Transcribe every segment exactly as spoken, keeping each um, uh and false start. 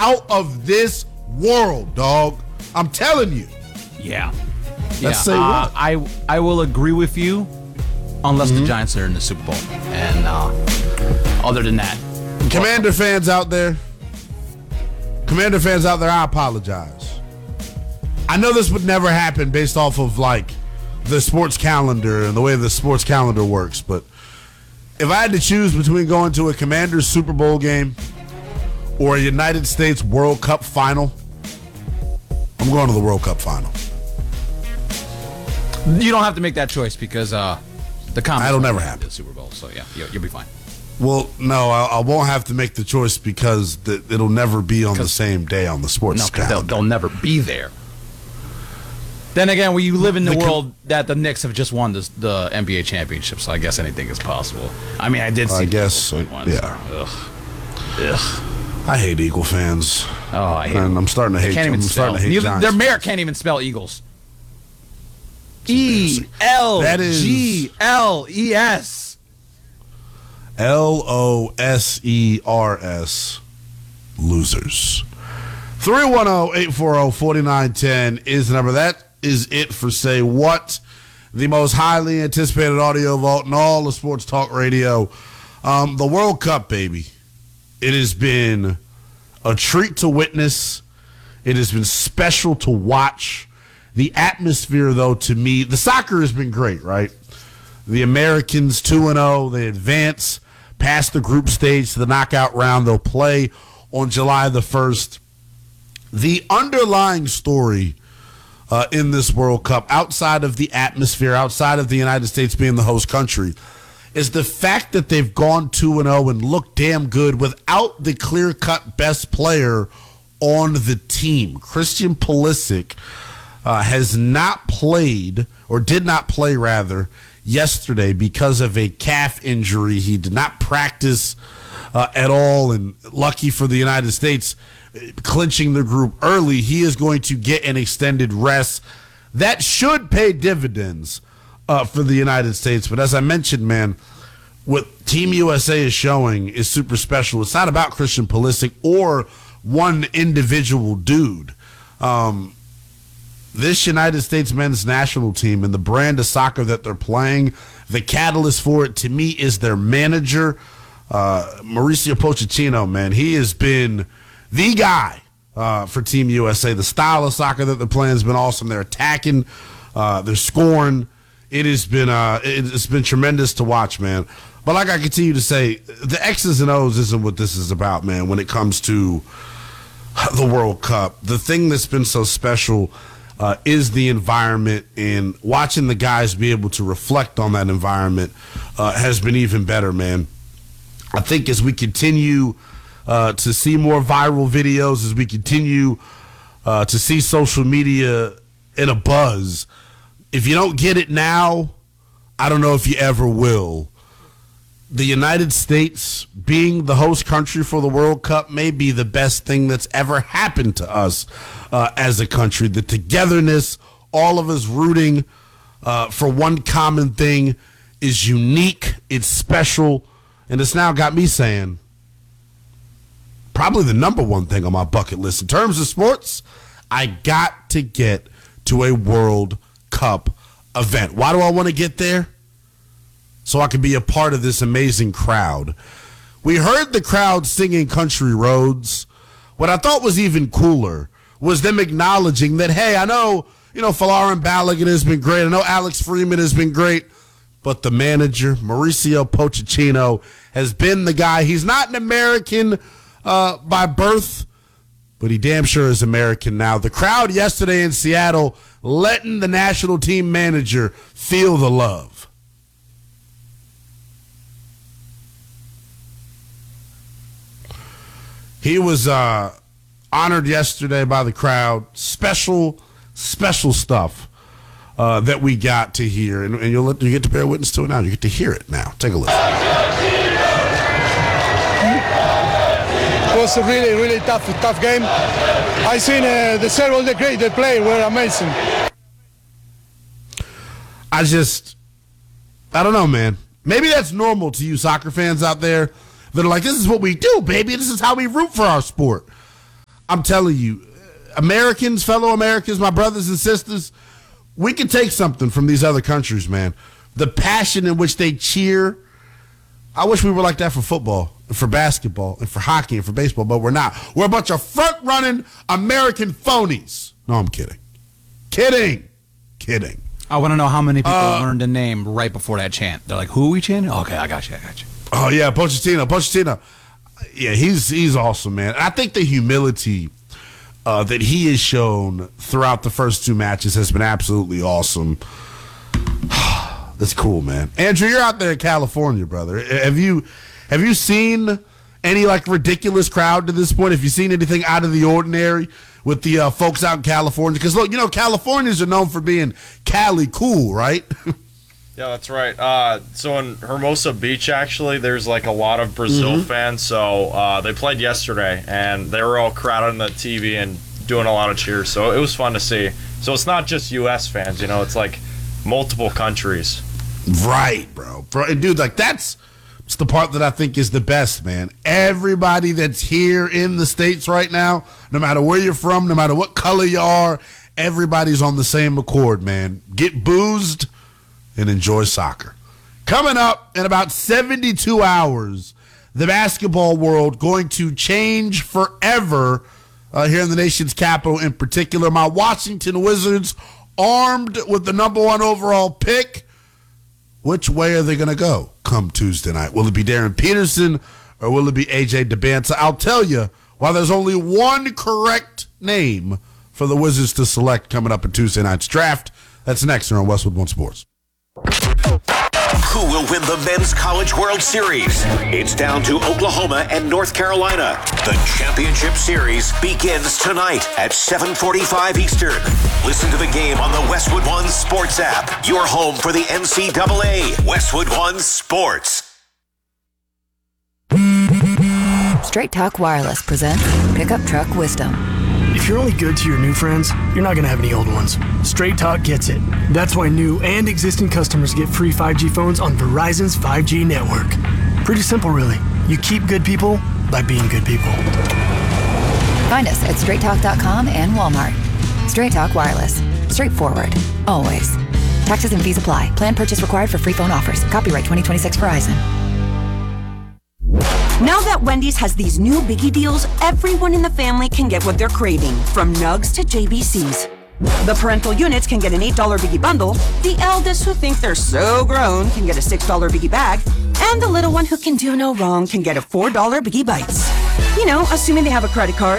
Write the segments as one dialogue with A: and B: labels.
A: out of this world, dog. I'm telling you.
B: Yeah.
A: Let's
B: yeah.
A: say
B: uh,
A: what?
B: I I will agree with you unless
A: Mm-hmm.
B: the Giants are in the Super Bowl. And uh, other than that.
A: Commander fans out there, Commander fans out there, I apologize. I know this would never happen based off of like the sports calendar and the way the sports calendar works, but if I had to choose between going to a Commanders Super Bowl game or a United States World Cup final, I'm going to the World Cup final.
B: You don't have to make that choice because uh, the Commanders
A: That'll never
B: won't
A: happen.
B: be the Super Bowl. So yeah, you'll, you'll be fine.
A: Well, no, I, I won't have to make the choice because the, it'll never be on the same day on the sports
B: No, because they'll,
A: calendar.
B: they'll never be there. Then again, when you live in the,
A: The com-
B: world that the Knicks have just won this, the N B A championship, so I guess anything is possible. I mean, I did see
A: I
B: the
A: guess,
B: point one,
A: yeah.
B: so, ugh. Ugh.
A: I hate Eagle fans.
B: Oh, I hate
A: And I'm starting to
B: They
A: hate
B: can't even
A: I'm
B: spell.
A: starting to hate
B: Neither-
A: Giants
B: their mayor
A: fans.
B: can't even spell Eagles. E L G L E S.
A: L O S E R S. Losers. three one zero, eight four zero, four nine one zero is the number. That is it for Say What, the most highly anticipated audio vault in all of sports talk radio. Um, the World Cup, baby. It has been a treat to witness. It has been special to watch. The atmosphere, though, to me, the soccer has been great, right? The Americans two and oh, they advance past the group stage to the knockout round. They'll play on July the first. The underlying story uh, in this World Cup, outside of the atmosphere, outside of the United States being the host country, is the fact that they've gone two and oh and looked damn good without the clear-cut best player on the team. Christian Pulisic uh, has not played, or did not play, rather, yesterday because of a calf injury. He did not practice uh, at all, and lucky for the United States, clinching the group early, he is going to get an extended rest. That should pay dividends uh, for the United States. But as I mentioned, man, what Team U S A is showing is super special. It's not about Christian Pulisic or one individual dude. Um, this United States men's national team and the brand of soccer that they're playing, the catalyst for it to me is their manager, uh, Mauricio Pochettino, man. He has been the guy uh, for Team U S A. The style of soccer that they're playing has been awesome. They're attacking, uh, they're scoring. It has been uh, it's been tremendous to watch, man. But like I continue to say, the X's and O's isn't what this is about, man, when it comes to the World Cup. The thing that's been so special uh, is the environment, and watching the guys be able to reflect on that environment uh, has been even better, man. I think as we continue uh, to see more viral videos, as we continue uh, to see social media in a buzz, if you don't get it now, I don't know if you ever will. The United States being the host country for the World Cup may be the best thing that's ever happened to us uh, as a country. The togetherness, all of us rooting uh, for one common thing is unique, it's special, and it's now got me saying probably the number one thing on my bucket list. In terms of sports, I got to get to a World Cup event. Why do I want to get there? So I can be a part of this amazing crowd. We heard the crowd singing Country Roads. What I thought was even cooler was them acknowledging that, hey, I know, you know, Folarin Balogun has been great. I know Alex Freeman has been great. But the manager, Mauricio Pochettino, has been the guy. He's not an American uh, by birth, but he damn sure is American now. The crowd yesterday in Seattle letting the national team manager feel the love. He was uh, honored yesterday by the crowd. Special, special stuff uh, that we got to hear. And, and you'll let, you get to bear witness to it now. You get to hear it now. Take a listen.
C: It was a really, really tough, tough game. I seen uh, the Serbs, the great, the players were amazing.
A: I just, I don't know, man. Maybe that's normal to you soccer fans out there that are like, this is what we do, baby. This is how we root for our sport. I'm telling you, Americans, fellow Americans, my brothers and sisters, we can take something from these other countries, man. The passion in which they cheer. I wish we were like that for football, and for basketball, and for hockey, and for baseball, but we're not. We're a bunch of front-running American phonies. No, I'm kidding. Kidding. Kidding.
B: I want to know how many people
A: Uh,
B: learned a name right before that chant. They're like, who are we chanting? Okay, I got you, I got you.
A: Oh, yeah, Pochettino. Pochettino. Yeah, he's he's awesome, man. I think the humility uh, that he has shown throughout the first two matches has been absolutely awesome. That's cool, man. Andrew, you're out there in California, brother. Have you have you seen any like ridiculous crowd to this point? Have you seen anything out of the ordinary with the uh, folks out in California? Because look, you know, Californians are known for being Cali cool, right?
D: Yeah, that's right. Uh, so in Hermosa Beach, actually, there's like a lot of Brazil
A: Mm-hmm.
D: fans. So uh, they played yesterday, and they were all crowded on the T V and doing a lot of cheers. So it was fun to see. So it's not just U S fans, you know, it's like multiple countries.
A: Right, bro. Bro, and dude, like that's, that's the part that I think is the best, man. Everybody that's here in the States right now, no matter where you're from, no matter what color you are, everybody's on the same accord, man. Get boozed and enjoy soccer. Coming up in about seventy-two hours, the basketball world going to change forever uh, here in the nation's capital in particular. My Washington Wizards armed with the number one overall pick. Which way are they going to go come Tuesday night? Will it be Darren Peterson or will it be A J DeBanza? I'll tell you why there's only one correct name for the Wizards to select coming up in Tuesday night's draft. That's next here on Westwood One Sports.
E: Who will win the Men's College World Series? It's down to Oklahoma and North Carolina. The championship series begins tonight at seven forty-five Eastern. Listen to the game on the Westwood One Sports app. Your home for the N C double A. Westwood One Sports.
F: Straight Talk Wireless presents Pickup Truck Wisdom.
G: If you're only good to your new friends, you're not going to have any old ones. Straight Talk gets it. That's why new and existing customers get free five G phones on Verizon's five G network. Pretty simple, really. You keep good people by being good people.
F: Find us at straight talk dot com and Walmart. Straight Talk Wireless. Straightforward. Always. Taxes and fees apply. Plan purchase required for free phone offers. Copyright twenty twenty-six Verizon.
H: Now that Wendy's has these new biggie deals, everyone in the family can get what they're craving, from nugs to J B Cs. The parental units can get an eight dollar biggie bundle, the eldest who think they're so grown can get a six dollar biggie bag, and the little one who can do no wrong can get a four dollar biggie bites. You know, assuming they have a credit card.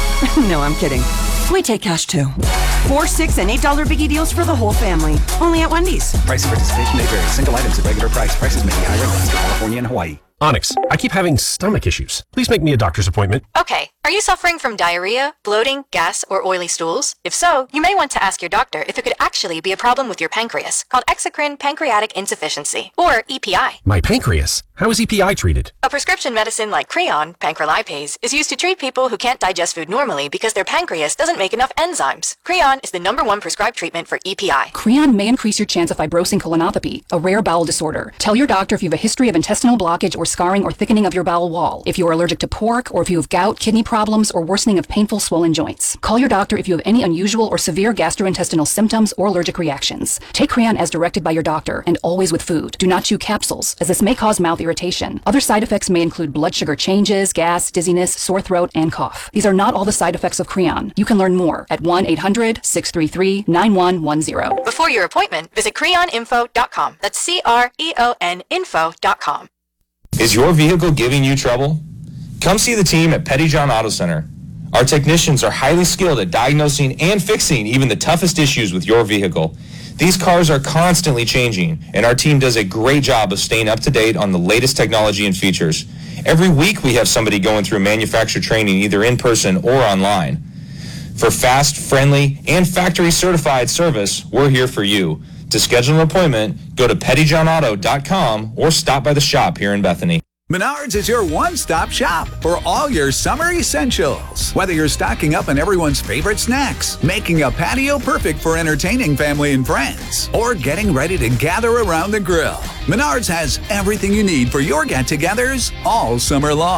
H: No, I'm kidding. We take cash too. Four, six, and eight dollar biggie deals for the whole family. Only at Wendy's.
I: Price and participation may vary. Single items at regular price. Prices may be higher in California and Hawaii.
J: Onyx, I keep having stomach issues. Please make me a doctor's appointment.
K: Okay. Are you suffering from diarrhea, bloating, gas, or oily stools? If so, you may want to ask your doctor if it could actually be a problem with your pancreas, called exocrine pancreatic insufficiency, or E P I.
J: My pancreas? How is E P I treated?
K: A prescription medicine like Creon, pancrelipase, is used to treat people who can't digest food normally because their pancreas doesn't make enough enzymes. Creon is the number one prescribed treatment for E P I.
L: Creon may increase your chance of fibrosing colonopathy, a rare bowel disorder. Tell your doctor if you have a history of intestinal blockage or scarring or thickening of your bowel wall, if you are allergic to pork, or if you have gout, kidney problems, or worsening of painful swollen joints. Call your doctor if you have any unusual or severe gastrointestinal symptoms or allergic reactions. Take Creon as directed by your doctor, and always with food. Do not chew capsules, as this may cause mouth irritation. Other side effects may include blood sugar changes, gas, dizziness, sore throat, and cough. These are not all the side effects of Creon. You can learn more at one eight hundred, six three three, nine one one zero.
K: Before your appointment, visit creon info dot com. That's C R E O N info dot com.
M: Is your vehicle giving you trouble? Come see the team at Pettyjohn Auto Center. Our technicians are highly skilled at diagnosing and fixing even the toughest issues with your vehicle. These cars are constantly changing, and our team does a great job of staying up to date on the latest technology and features. Every week we have somebody going through manufacturer training either in person or online. For fast, friendly, and factory-certified service, we're here for you. To schedule an appointment, go to pettyjohn auto dot com or stop by the shop here in Bethany.
N: Menards is your one-stop shop for all your summer essentials. Whether you're stocking up on everyone's favorite snacks, making a patio perfect for entertaining family and friends, or getting ready to gather around the grill, Menards has everything you need for your get-togethers all summer long.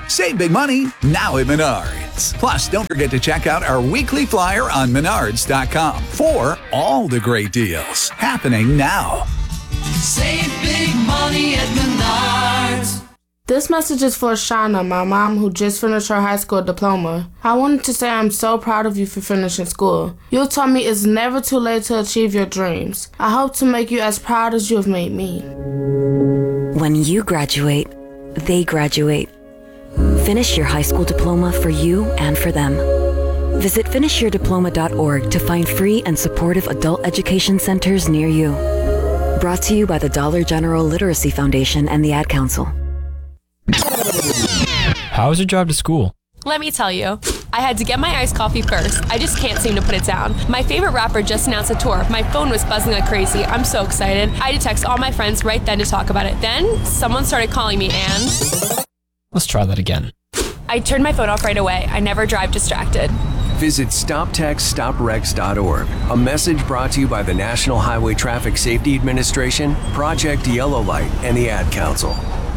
N: Save big money now at Menards. Plus, don't forget to check out our weekly flyer on menards dot com for all the great deals happening now.
O: Save big money at Menards.
P: This message is for Shauna, my mom, who just finished her high school diploma. I wanted to say I'm so proud of you for finishing school. You told me it's never too late to achieve your dreams. I hope to make you as proud as you have made me.
Q: When you graduate, they graduate. Finish your high school diploma for you and for them. Visit finish your diploma dot org to find free and supportive adult education centers near you. Brought to you by the Dollar General Literacy Foundation and the Ad Council.
R: How was your drive to school?
S: Let me tell you, I had to get my iced coffee first. I just can't seem to put it down. My favorite rapper just announced a tour. My phone was buzzing like crazy. I'm so excited. I had to text all my friends right then to talk about it. Then, someone started calling me and...
R: Let's try that again.
S: I turned my phone off right away. I never drive distracted.
T: Visit stop text stop wrecks dot org. A message brought to you by the National Highway Traffic Safety Administration, Project Yellow Light, and the Ad Council.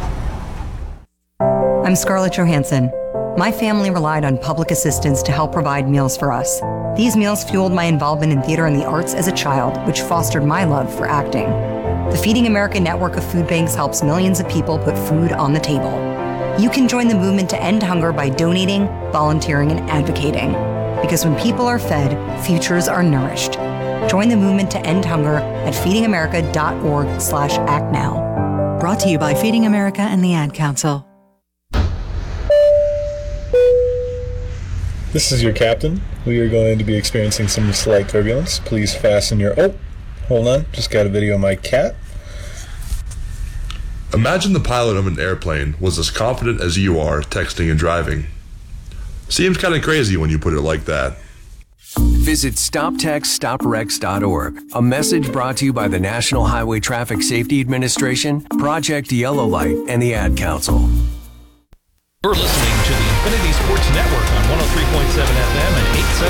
U: I'm Scarlett Johansson. My family relied on public assistance to help provide meals for us. These meals fueled my involvement in theater and the arts as a child, which fostered my love for acting. The Feeding America network of food banks helps millions of people put food on the table. You can join the movement to end hunger by donating, volunteering, and advocating. Because when people are fed, futures are nourished. Join the movement to end hunger at feeding america dot org slash act now.
V: Brought to you by Feeding America and the Ad Council.
W: This is your captain. We are going to be experiencing some slight turbulence. Please fasten your... Oh, hold on. Just got a video of my cat.
X: Imagine the pilot of an airplane was as confident as you are texting and driving. Seems kind of crazy when you put it like that.
T: Visit stop text stop wrecks dot org. A message brought to you by the National Highway Traffic Safety Administration, Project Yellow Light, and the Ad Council.
Y: You're listening to the Infinity Sports Network on one oh three point seven F M and eight